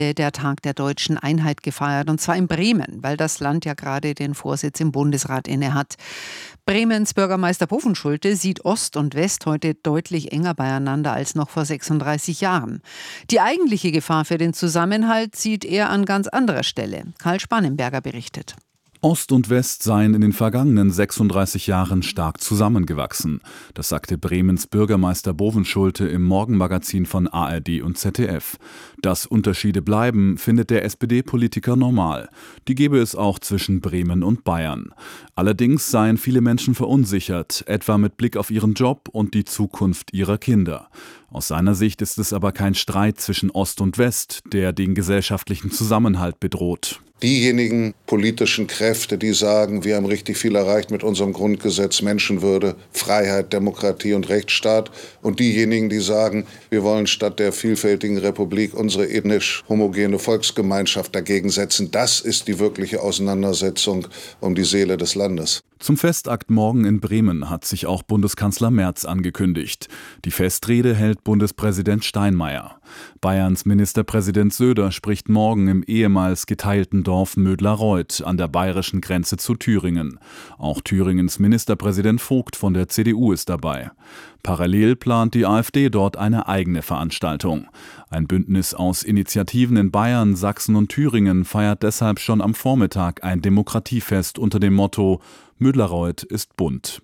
der Tag der deutschen Einheit gefeiert, und zwar in Bremen, weil das Land ja gerade den Vorsitz im Bundesrat innehat. Bremens Bürgermeister Bovenschulte sieht Ost und West heute deutlich enger beieinander als noch vor 36 Jahren. Die eigentliche Gefahr für den Zusammenhalt sieht er an ganz anderer Stelle. Karl Spanenberger berichtet. Ost und West seien in den vergangenen 36 Jahren stark zusammengewachsen. Das sagte Bremens Bürgermeister Bovenschulte im Morgenmagazin von ARD und ZDF. Dass Unterschiede bleiben, findet der SPD-Politiker normal. Die gebe es auch zwischen Bremen und Bayern. Allerdings seien viele Menschen verunsichert, etwa mit Blick auf ihren Job und die Zukunft ihrer Kinder. Aus seiner Sicht ist es aber kein Streit zwischen Ost und West, der den gesellschaftlichen Zusammenhalt bedroht. Diejenigen politischen Kräfte, die sagen, wir haben richtig viel erreicht mit unserem Grundgesetz, Menschenwürde, Freiheit, Demokratie und Rechtsstaat, und diejenigen, die sagen, wir wollen statt der vielfältigen Republik unsere ethnisch homogene Volksgemeinschaft dagegen setzen, das ist die wirkliche Auseinandersetzung um die Seele des Landes. Zum Festakt morgen in Bremen hat sich auch Bundeskanzler Merz angekündigt. Die Festrede hält Bundespräsident Steinmeier. Bayerns Ministerpräsident Söder spricht morgen im ehemals geteilten Dorf Mödlareuth an der bayerischen Grenze zu Thüringen. Auch Thüringens Ministerpräsident Vogt von der CDU ist dabei. Parallel plant die AfD dort eine eigene Veranstaltung. Ein Bündnis aus Initiativen in Bayern, Sachsen und Thüringen feiert deshalb schon am Vormittag ein Demokratiefest unter dem Motto Mödlareuth ist bunt.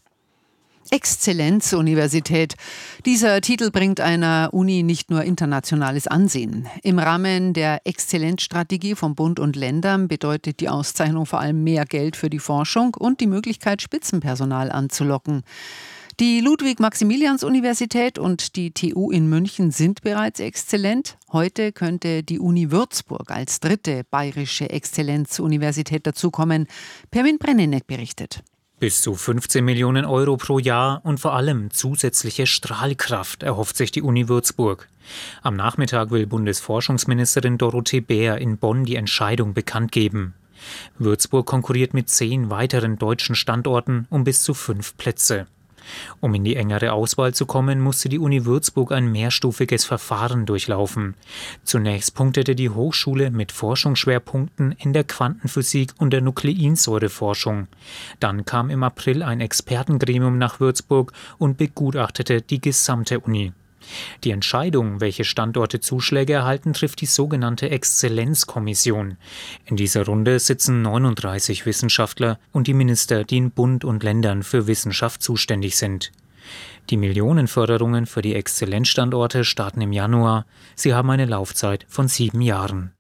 Exzellenzuniversität. Dieser Titel bringt einer Uni nicht nur internationales Ansehen. Im Rahmen der Exzellenzstrategie von Bund und Ländern bedeutet die Auszeichnung vor allem mehr Geld für die Forschung und die Möglichkeit, Spitzenpersonal anzulocken. Die Ludwig-Maximilians-Universität und die TU in München sind bereits exzellent. Heute könnte die Uni Würzburg als dritte bayerische Exzellenzuniversität dazukommen. Permin Brenneneck berichtet. Bis zu 15 Millionen Euro pro Jahr und vor allem zusätzliche Strahlkraft erhofft sich die Uni Würzburg. Am Nachmittag will Bundesforschungsministerin Dorothee Bär in Bonn die Entscheidung bekannt geben. Würzburg konkurriert mit 10 weiteren deutschen Standorten um bis zu 5 Plätze. Um in die engere Auswahl zu kommen, musste die Uni Würzburg ein mehrstufiges Verfahren durchlaufen. Zunächst punktete die Hochschule mit Forschungsschwerpunkten in der Quantenphysik und der Nukleinsäureforschung. Dann kam im April ein Expertengremium nach Würzburg und begutachtete die gesamte Uni. Die Entscheidung, welche Standorte Zuschläge erhalten, trifft die sogenannte Exzellenzkommission. In dieser Runde sitzen 39 Wissenschaftler und die Minister, die in Bund und Ländern für Wissenschaft zuständig sind. Die Millionenförderungen für die Exzellenzstandorte starten im Januar. Sie haben eine Laufzeit von 7 Jahren.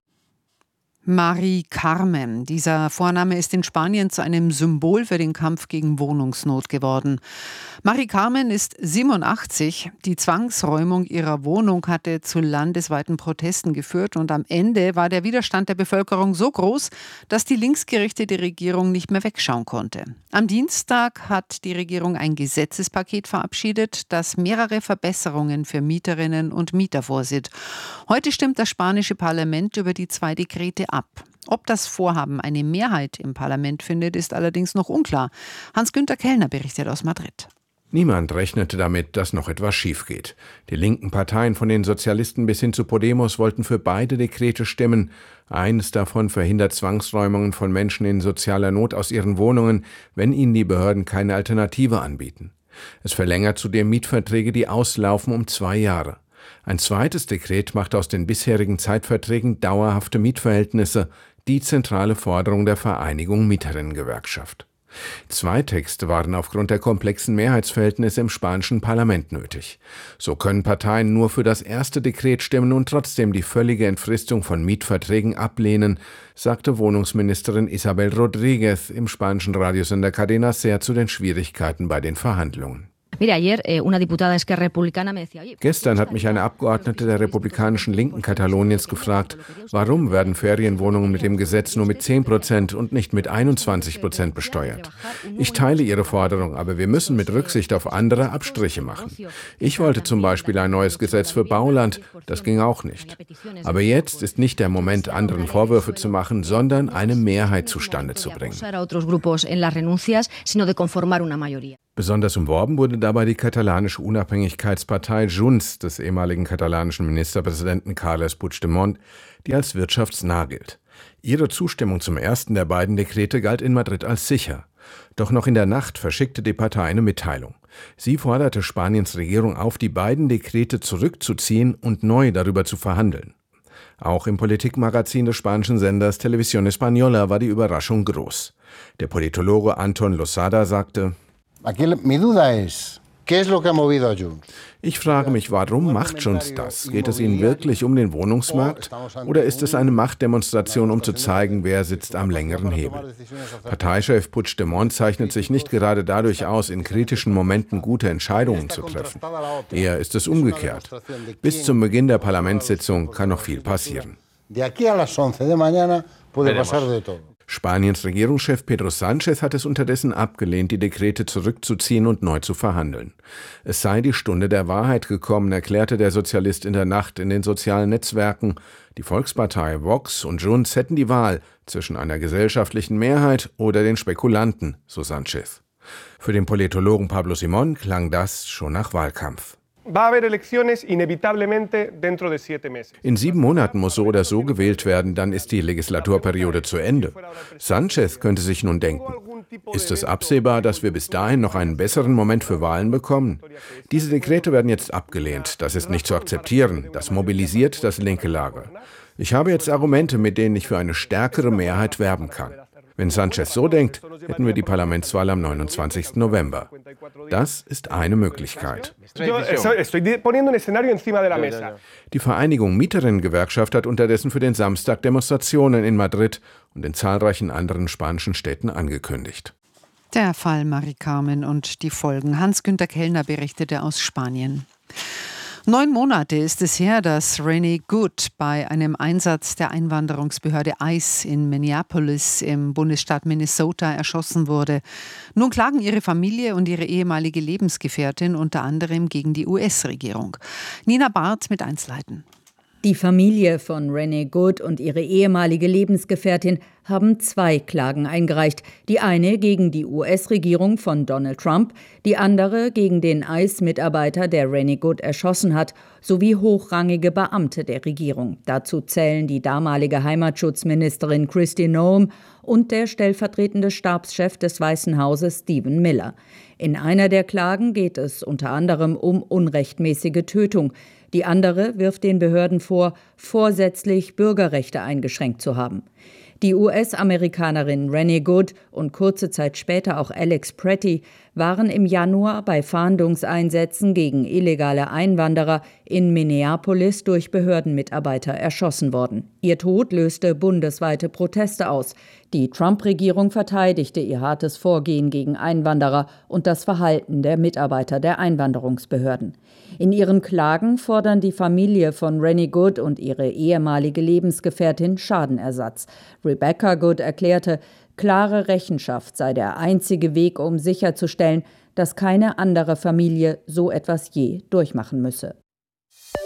Mari Carmen. Dieser Vorname ist in Spanien zu einem Symbol für den Kampf gegen Wohnungsnot geworden. Mari Carmen ist 87. Die Zwangsräumung ihrer Wohnung hatte zu landesweiten Protesten geführt und am Ende war der Widerstand der Bevölkerung so groß, dass die linksgerichtete Regierung nicht mehr wegschauen konnte. Am Dienstag hat die Regierung ein Gesetzespaket verabschiedet, das mehrere Verbesserungen für Mieterinnen und Mieter vorsieht. Heute stimmt das spanische Parlament über die 2 Dekrete ab. Ob das Vorhaben eine Mehrheit im Parlament findet, ist allerdings noch unklar. Hans-Günther Kellner berichtet aus Madrid. Niemand rechnete damit, dass noch etwas schief geht. Die linken Parteien von den Sozialisten bis hin zu Podemos wollten für beide Dekrete stimmen. Eines davon verhindert Zwangsräumungen von Menschen in sozialer Not aus ihren Wohnungen, wenn ihnen die Behörden keine Alternative anbieten. Es verlängert zudem Mietverträge, die auslaufen, um 2 Jahre. Ein zweites Dekret macht aus den bisherigen Zeitverträgen dauerhafte Mietverhältnisse, die zentrale Forderung der Vereinigung Mieterinnengewerkschaft. 2 Texte waren aufgrund der komplexen Mehrheitsverhältnisse im spanischen Parlament nötig. So können Parteien nur für das erste Dekret stimmen und trotzdem die völlige Entfristung von Mietverträgen ablehnen, sagte Wohnungsministerin Isabel Rodríguez im spanischen Radiosender Cadena Ser zu den Schwierigkeiten bei den Verhandlungen. Gestern hat mich eine Abgeordnete der republikanischen Linken Kataloniens gefragt, warum werden Ferienwohnungen mit dem Gesetz nur mit 10% und nicht mit 21% besteuert. Ich teile ihre Forderung, aber wir müssen mit Rücksicht auf andere Abstriche machen. Ich wollte zum Beispiel ein neues Gesetz für Bauland, das ging auch nicht. Aber jetzt ist nicht der Moment, anderen Vorwürfe zu machen, sondern eine Mehrheit zustande zu bringen. Besonders umworben wurde dabei die katalanische Unabhängigkeitspartei Junts des ehemaligen katalanischen Ministerpräsidenten Carles Puigdemont, die als wirtschaftsnah gilt. Ihre Zustimmung zum ersten der beiden Dekrete galt in Madrid als sicher. Doch noch in der Nacht verschickte die Partei eine Mitteilung. Sie forderte Spaniens Regierung auf, die beiden Dekrete zurückzuziehen und neu darüber zu verhandeln. Auch im Politikmagazin des spanischen Senders Televisión Española war die Überraschung groß. Der Politologe Anton Losada sagte: Ich frage mich, warum macht Junts das? Geht es ihnen wirklich um den Wohnungsmarkt? Oder ist es eine Machtdemonstration, um zu zeigen, wer sitzt am längeren Hebel? Parteichef Puigdemont zeichnet sich nicht gerade dadurch aus, in kritischen Momenten gute Entscheidungen zu treffen. Eher ist es umgekehrt. Bis zum Beginn der Parlamentssitzung kann noch viel passieren. Spaniens Regierungschef Pedro Sánchez hat es unterdessen abgelehnt, die Dekrete zurückzuziehen und neu zu verhandeln. Es sei die Stunde der Wahrheit gekommen, erklärte der Sozialist in der Nacht in den sozialen Netzwerken. Die Volkspartei, Vox und Junts hätten die Wahl zwischen einer gesellschaftlichen Mehrheit oder den Spekulanten, so Sánchez. Für den Politologen Pablo Simón klang das schon nach Wahlkampf. In 7 Monaten muss so oder so gewählt werden, dann ist die Legislaturperiode zu Ende. Sánchez könnte sich nun denken: Ist es absehbar, dass wir bis dahin noch einen besseren Moment für Wahlen bekommen? Diese Dekrete werden jetzt abgelehnt. Das ist nicht zu akzeptieren. Das mobilisiert das linke Lager. Ich habe jetzt Argumente, mit denen ich für eine stärkere Mehrheit werben kann. Wenn Sánchez so denkt, hätten wir die Parlamentswahl am 29. November. Das ist eine Möglichkeit. Die Vereinigung Mieterinnen-Gewerkschaft hat unterdessen für den Samstag Demonstrationen in Madrid und in zahlreichen anderen spanischen Städten angekündigt. Der Fall Mari Carmen und die Folgen. Hans-Günter Kellner berichtete aus Spanien. 9 Monate ist es her, dass Renee Good bei einem Einsatz der Einwanderungsbehörde ICE in Minneapolis im Bundesstaat Minnesota erschossen wurde. Nun klagen ihre Familie und ihre ehemalige Lebensgefährtin unter anderem gegen die US-Regierung. Nina Barth mit Einzelheiten. Die Familie von Renee Good und ihre ehemalige Lebensgefährtin haben 2 Klagen eingereicht. Die eine gegen die US-Regierung von Donald Trump, die andere gegen den ICE-Mitarbeiter, der Renee Good erschossen hat, sowie hochrangige Beamte der Regierung. Dazu zählen die damalige Heimatschutzministerin Kristi Noem und der stellvertretende Stabschef des Weißen Hauses Stephen Miller. In einer der Klagen geht es unter anderem um unrechtmäßige Tötung. Die andere wirft den Behörden vor, vorsätzlich Bürgerrechte eingeschränkt zu haben. Die US-Amerikanerin Renee Good und kurze Zeit später auch Alex Pretty waren im Januar bei Fahndungseinsätzen gegen illegale Einwanderer in Minneapolis durch Behördenmitarbeiter erschossen worden. Ihr Tod löste bundesweite Proteste aus. Die Trump-Regierung verteidigte ihr hartes Vorgehen gegen Einwanderer und das Verhalten der Mitarbeiter der Einwanderungsbehörden. In ihren Klagen fordern die Familie von Renee Good und ihre ehemalige Lebensgefährtin Schadenersatz. Rebecca Good erklärte, klare Rechenschaft sei der einzige Weg, um sicherzustellen, dass keine andere Familie so etwas je durchmachen müsse.